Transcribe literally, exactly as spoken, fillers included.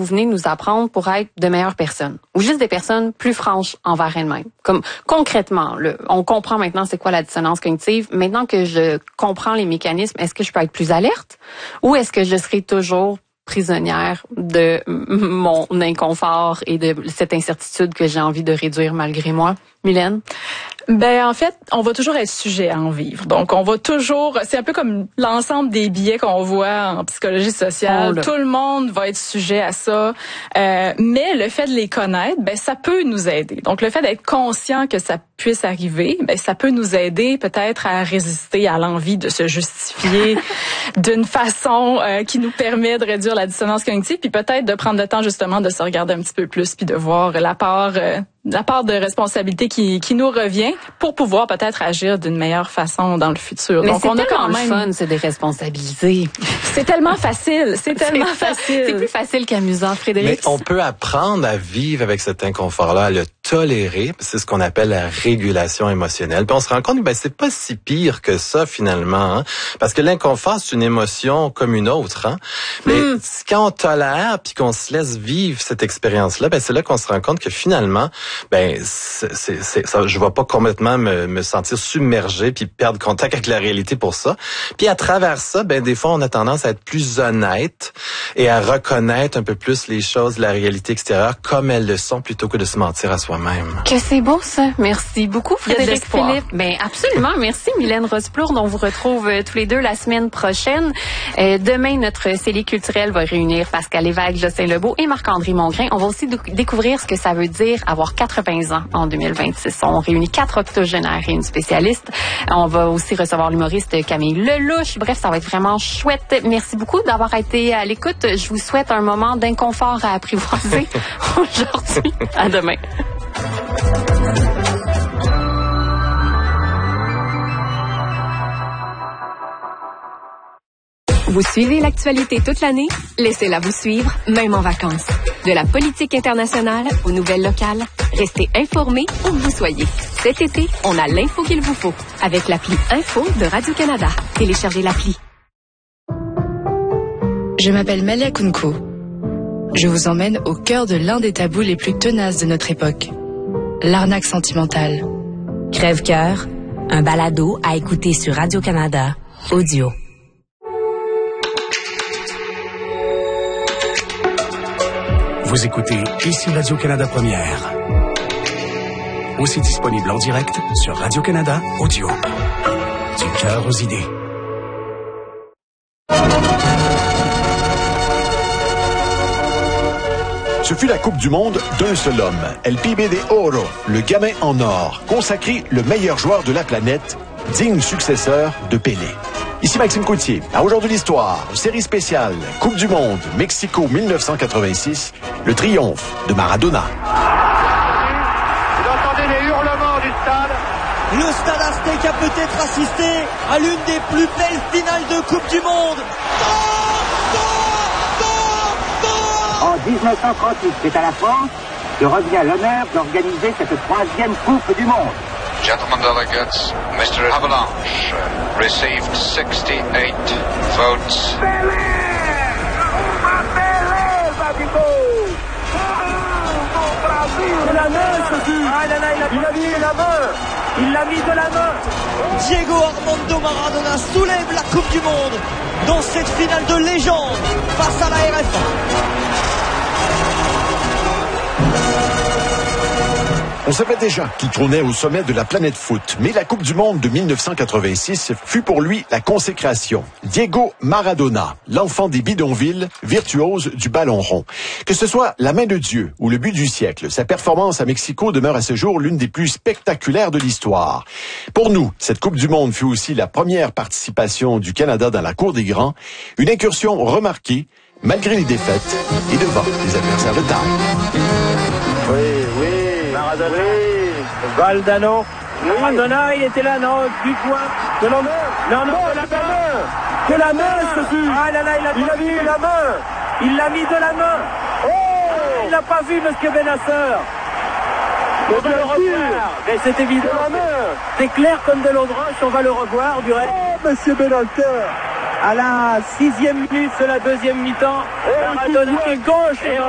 vous venez nous apprendre pour être de meilleures personnes ou juste des personnes plus franches envers elles-mêmes? Comme concrètement, là, on comprend maintenant c'est quoi la dissonance cognitive. Maintenant que je comprends les mécanismes, est-ce que je peux être plus alerte ou est-ce que je serai toujours prisonnière de mon inconfort et de cette incertitude que j'ai envie de réduire malgré moi? Mylène? Ben en fait, on va toujours être sujet à en vivre. Donc on va toujours, c'est un peu comme l'ensemble des biais qu'on voit en psychologie sociale. Tout le monde va être sujet à ça. Euh, mais le fait de les connaître, ben ça peut nous aider. Donc le fait d'être conscient que ça puisse arriver, ben ça peut nous aider peut-être à résister à l'envie de se justifier d'une façon euh, qui nous permet de réduire la dissonance cognitive, puis peut-être de prendre le temps justement de se regarder un petit peu plus, puis de voir la part euh, la part de responsabilité qui qui nous revient pour pouvoir peut-être agir d'une meilleure façon dans le futur. Mais donc c'est on a quand le même fun, c'est des responsabiliser. C'est tellement facile, c'est tellement c'est facile. C'est plus facile qu'amusant, Frédéric. Mais on peut apprendre à vivre avec cet inconfort-là, à le tolérer. C'est ce qu'on appelle la régulation émotionnelle. Puis on se rend compte que ben c'est pas si pire que ça finalement, hein? Parce que l'inconfort c'est une émotion comme une autre, hein? Mais mm. quand on tolère puis qu'on se laisse vivre cette expérience-là, ben c'est là qu'on se rend compte que finalement, ben c'est, c'est, c'est ça, je vais pas complètement me, me sentir submergé puis perdre contact avec la réalité pour ça. Puis à travers ça, ben des fois on a tendance à être plus honnête et à reconnaître un peu plus les choses, la réalité extérieure comme elles le sont plutôt que de se mentir à soi-même. Que c'est beau ça. Merci beaucoup Frédéric Philippe. Ben absolument, merci Mylène Roseplourde. On vous retrouve euh, tous les deux la semaine prochaine. Euh, demain notre cellule culturelle va réunir Pascal Lévesque, Jocelyn Lebeau et Marc-André Mongrain. On va aussi d- découvrir ce que ça veut dire avoir quatre-vingts ans en deux mille vingt-six. On réunit quatre octogénaires et une spécialiste. On va aussi recevoir l'humoriste Camille Lelouch. Bref, ça va être vraiment chouette. Merci beaucoup d'avoir été à l'écoute. Je vous souhaite un moment d'inconfort à apprivoiser aujourd'hui. À demain. Vous suivez l'actualité toute l'année? Laissez-la vous suivre, même en vacances. De la politique internationale aux nouvelles locales, restez informés où que vous soyez. Cet été, on a l'info qu'il vous faut avec l'appli Info de Radio-Canada. Téléchargez l'appli. Je m'appelle Malia Kunko. Je vous emmène au cœur de l'un des tabous les plus tenaces de notre époque. L'arnaque sentimentale. Crève-cœur, un balado à écouter sur Radio-Canada, audio. Vous écoutez ici Radio-Canada Première. Aussi disponible en direct sur Radio-Canada Audio. Du cœur aux idées. Ce fut la Coupe du Monde d'un seul homme, El Pibe de Oro, le gamin en or, consacré le meilleur joueur de la planète, digne successeur de Pelé. Ici Maxime Coutier. À Aujourd'hui l'Histoire, série spéciale, Coupe du Monde, Mexico dix-neuf cent quatre-vingt-six, le triomphe de Maradona. Vous entendez les hurlements du stade. Le Stade Azteca a peut-être assisté à l'une des plus belles finales de Coupe du Monde. En dix-neuf cent trente-huit, c'est à la France que revient l'honneur d'organiser cette troisième Coupe du Monde. Gentlemen delegates, Mister Avalanche received sixty-eight votes. Pelé! Pelé, Babico! C'est la main, ce but! Ah là là, il a, il a mis la main! Il l'a mis de la main! Diego Armando Maradona soulève la Coupe du Monde dans cette finale de légende face à la R F A. On savait déjà qu'il trônait au sommet de la planète foot, mais la Coupe du Monde de dix-neuf cent quatre-vingt-six fut pour lui la consécration. Diego Maradona, l'enfant des bidonvilles, virtuose du ballon rond. Que ce soit la main de Dieu ou le but du siècle, sa performance à Mexico demeure à ce jour l'une des plus spectaculaires de l'histoire. Pour nous, cette Coupe du Monde fut aussi la première participation du Canada dans la cour des grands, une incursion remarquée, malgré les défaites et devant les adversaires de taille. Oui, oui. Maradona, Valdano, Maradona, il était là, non, du point, de la main, non, non, de la main, de la main, ce but, ah là là, il a, il a mis la main, il l'a mis de la main, oh, il l'a pas vu, monsieur Benasser, on va le revoir, mais c'est évident, c'est clair comme de l'eau de roche, on va le revoir, du reste, oh, monsieur Benasser, à la sixième minute de la deuxième mi-temps, Maradona, gauche, et